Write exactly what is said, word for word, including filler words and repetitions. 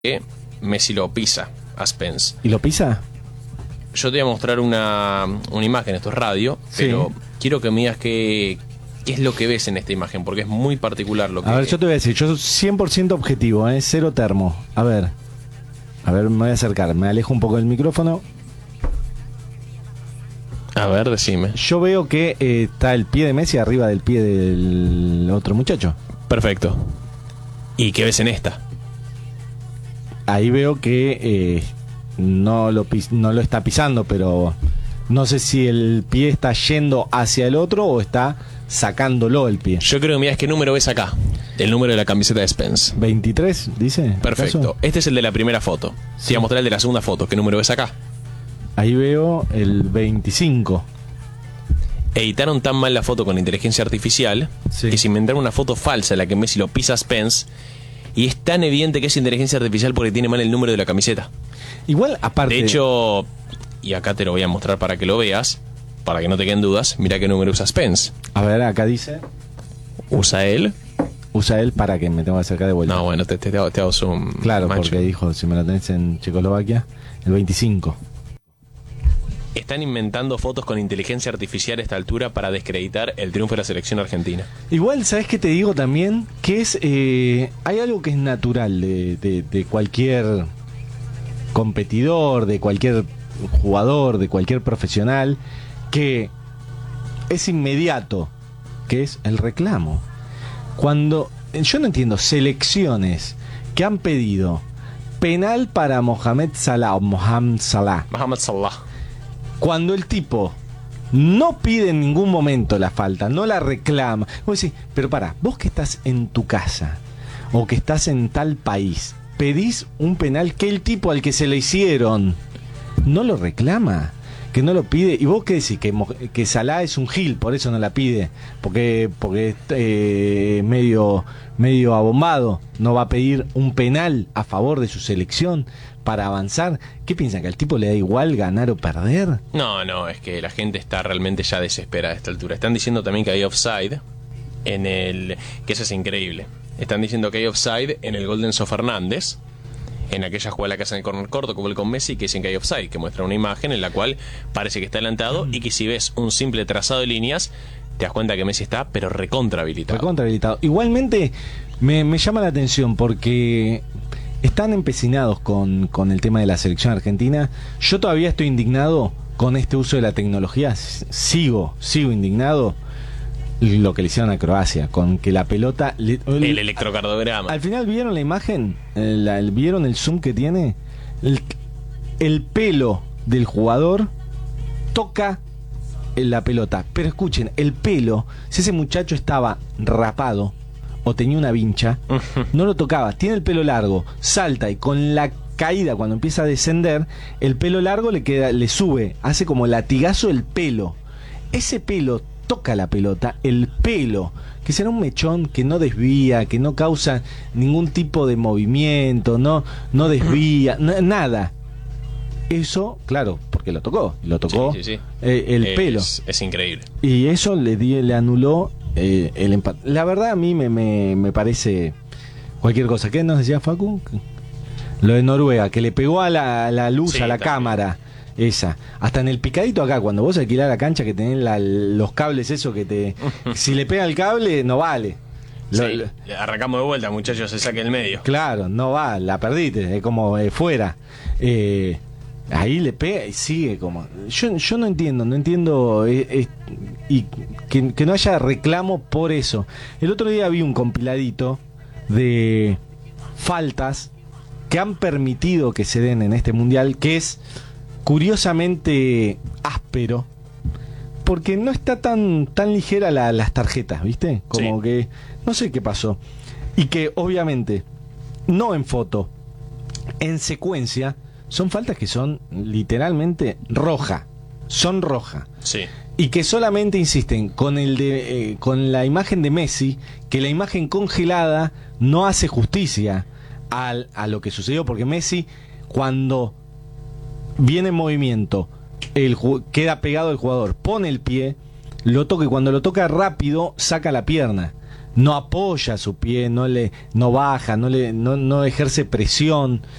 que Messi lo pisa a Spence. ¿Y lo pisa? Yo te voy a mostrar una, una imagen, esto es radio, Sí. pero quiero que me digas qué, qué es lo que ves en esta imagen, porque es muy particular lo que... A ver, yo te voy a decir, yo soy cien por ciento objetivo, ¿eh? Cero termo. A ver, a ver, me voy a acercar, me alejo un poco del micrófono. A ver, decime. Yo veo que eh, está el pie de Messi arriba del pie del otro muchacho. Perfecto. ¿Y qué ves en esta? Ahí veo que eh, no, lo pis- no lo está pisando, pero no sé si el pie está yendo hacia el otro o está sacándolo el pie. Yo creo que mirás qué número ves acá. El número de la camiseta de Spence. ¿veintitrés, dice? Perfecto. ¿Acaso? Este es el de la primera foto. Sí. Te voy a mostrar el de la segunda foto. ¿Qué número ves acá? Ahí veo el veinticinco. Editaron tan mal la foto con inteligencia artificial Sí. que se inventaron una foto falsa en la que Messi lo pisa a Spence. Y es tan evidente que es inteligencia artificial porque tiene mal el número de la camiseta. Igual, aparte... De hecho, y acá te lo voy a mostrar para que lo veas, para que no te queden dudas, mira qué número usa Spence. A ver, acá dice... Usa él. Usa él para que me tengo que acercar de vuelta. No, bueno, te, te, te hago, te hago zoom. Claro, macho. porque dijo, si me lo tenés en Checoslovaquia, el veinticinco. Están inventando fotos con inteligencia artificial a esta altura para descreditar el triunfo de la selección argentina. Igual, ¿sabes qué te digo también? Que es... eh, hay algo que es natural de, de, de cualquier competidor, de cualquier jugador, de cualquier profesional, que es inmediato, que es el reclamo. Cuando... Yo no entiendo, selecciones que han pedido penal para Mohamed Salah o Mohamed Salah. Mohamed Salah. Cuando el tipo no pide en ningún momento la falta, no la reclama. Vos decís, pero pará, vos que estás en tu casa o que estás en tal país, pedís un penal que el tipo al que se le hicieron no lo reclama, que no lo pide. Y vos qué decís, que, Mo- que Salah es un gil, por eso no la pide, porque, porque es eh, medio, medio abombado, no va a pedir un penal a favor de su selección para avanzar. ¿Qué piensan? ¿Que al tipo le da igual ganar o perder? No, no, es que la gente está realmente ya desesperada a esta altura. Están diciendo también que hay offside en el... que eso es increíble. Están diciendo que hay offside en el gol de Enzo Fernández, en aquella jugada que hacen el corner corto como el con Messi, que dicen que hay offside, que muestra una imagen en la cual parece que está adelantado y que si ves un simple trazado de líneas, te das cuenta que Messi está, pero recontra habilitado. Recontra habilitado. Igualmente me, me llama la atención porque están empecinados con, con el tema de la selección argentina. Yo todavía estoy indignado con este uso de la tecnología. S- Sigo, sigo indignado lo que le hicieron a Croacia, con que la pelota... le- El electrocardiograma. Al final, ¿vieron la imagen? Eh, la- el- ¿Vieron el zoom que tiene? El, el pelo del jugador toca la pelota. Pero escuchen, el pelo, si ese muchacho estaba rapado o tenía una vincha, no lo tocaba. Tiene el pelo largo, salta y con la caída, cuando empieza a descender, el pelo largo le queda, le sube, hace como latigazo el pelo. Ese pelo toca la pelota, el pelo, que será un mechón que no desvía, que no causa ningún tipo de movimiento, no, no desvía, n- nada. Eso, claro, porque lo tocó, lo tocó Sí, sí, sí. eh, el Es- pelo. Es increíble. Y eso le, di- le anuló eh, el empate. La verdad a mí me, me, me parece cualquier cosa. ¿Qué nos decía Facu? Lo de Noruega, que le pegó a la, a la luz, Sí, a la también. cámara. Esa. Hasta en el picadito acá, cuando vos alquilás la cancha que tenés la- los cables, eso que te... si le pega el cable, no vale. Lo- Sí, lo- arrancamos de vuelta, muchachos, se saque el medio. Claro, no va, la perdiste, es como eh, fuera. Eh, ahí le pega y sigue como... Yo, yo no entiendo, no entiendo... eh, eh, y que, que no haya reclamo por eso. El otro día vi un compiladito de faltas que han permitido que se den en este mundial, que es curiosamente áspero, porque no está tan, tan ligera la- las tarjetas, ¿viste? Como Sí. que no sé qué pasó. Y que obviamente, no en foto, en secuencia, son faltas que son literalmente roja. Son roja. Sí. Y que solamente insisten con el de, eh, con la imagen de Messi, que la imagen congelada no hace justicia al, a lo que sucedió, porque Messi, cuando viene en movimiento, el, ju- queda pegado el jugador, pone el pie, lo toca y cuando lo toca rápido, saca la pierna. no apoya su pie, no le, no baja, no le, no, no ejerce presión.